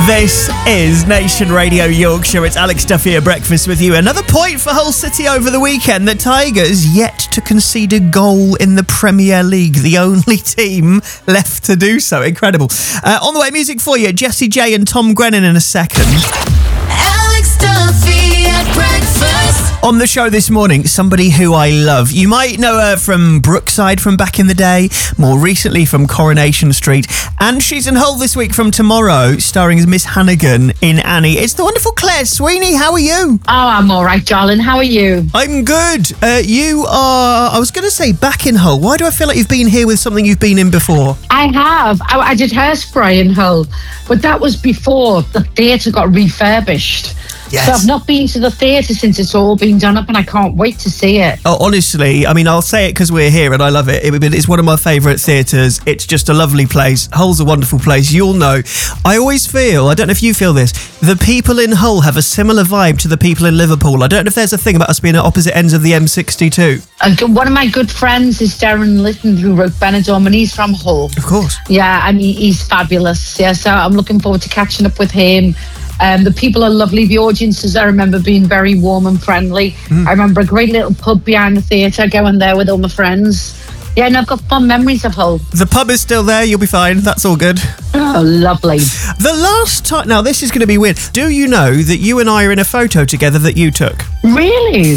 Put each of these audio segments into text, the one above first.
This is Nation Radio Yorkshire. It's Alex Duffy at breakfast with you. Another point for Hull City over the weekend. The Tigers yet to concede a goal in the Premier League. The only team left to do so. Incredible. On the way, music for you. Jessie J and Tom Grennan in a second. Alex Duffy at breakfast. On the show this morning, somebody who I love. You might know her from Brookside from back in the day, more recently from Coronation Street, and she's in Hull this week from Tomorrow, starring as Miss Hannigan in Annie. It's the wonderful Claire Sweeney. How are you? Oh, I'm all right, darling. How are you? I'm good. You are, I was going to say, back in Hull. Why do I feel like you've been here with something you've been in before? I have. I did Hairspray in Hull, but that was before the theatre got refurbished. Yes. So I've not been to the theatre since it's all been done up, and I can't wait to see it. Oh, honestly, I mean, I'll say it because we're here and I love it. It's one of my favourite theatres. It's just a lovely place. Hull's a wonderful place. You'll know. I always feel, I don't know if you feel this, the people in Hull have a similar vibe to the people in Liverpool. I don't know if there's a thing about us being at opposite ends of the M62. And one of my good friends is Darren Litton, who wrote Benidorm, and he's from Hull. Of course. Yeah, I mean, he's fabulous. Yeah, so I'm looking forward to catching up with him. The people are lovely. The audiences, I remember, being very warm and friendly. I remember a great little pub behind the theatre, going there with all my friends. Yeah, and I've got fond memories of Hull. The pub is still there. You'll be fine. That's all good. Oh, lovely. The last time... Now, this is going to be weird. Do you know that you and I are in a photo together that you took? Really?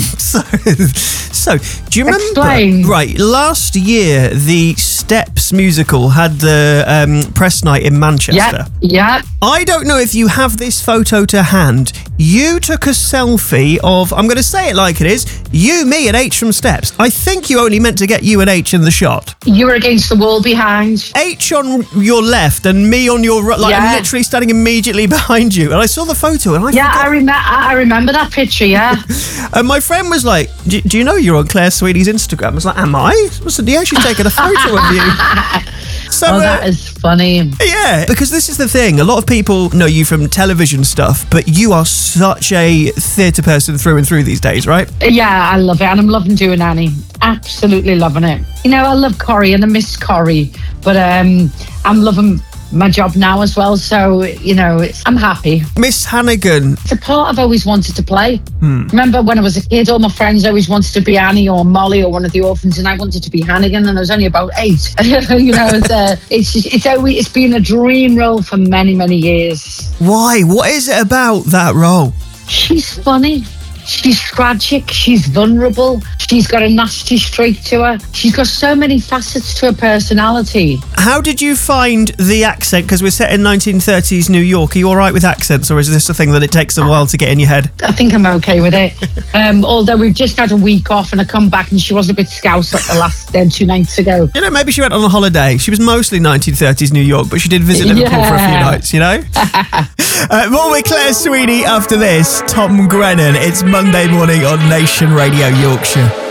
So, do you remember? Explain. Right, last year, the Steps musical had the press night in Manchester. Yeah. I don't know if you have this photo to hand. You took a selfie of, I'm going to say it like it is, you, me, and H from Steps. I think you only meant to get you and H in the shot. You were against the wall behind. H on your left and me on your right. Like, I'm literally standing immediately behind you. And I saw the photo and I remember that picture, yeah. And my friend was like, do you know you're on Claire Sweeney's Instagram? I was like, am I? I said, yeah, she's taken a photo of you. So, that is funny. Yeah, because this is the thing. A lot of people know you from television stuff, but you are such a theatre person through and through these days, right? Yeah, I love it. And I'm loving doing Annie. Absolutely loving it. You know, I love Corrie and I miss Corrie, but I'm loving my job now as well. So, you know, I'm happy. Miss Hannigan. It's a part I've always wanted to play. Remember when I was a kid, all my friends always wanted to be Annie or Molly or one of the orphans, and I wanted to be Hannigan, and I was only about 8. You know, it's been a dream role for many, many years. Why? What is it about that role? She's funny. She's tragic. She's vulnerable. She's got a nasty streak to her. She's got so many facets to her personality. How did you find the accent? Because we're set in 1930s New York. Are you all right with accents, or is this a thing that it takes a while to get in your head? I think I'm okay with it. Although we've just had a week off and I come back and she was a bit scouse at the last 2 nights ago. You know, maybe she went on a holiday. She was mostly 1930s New York, but she did visit Liverpool for a few nights, you know? More with Claire Sweeney after this. Tom Grennan. It's Monday morning on Nation Radio Yorkshire.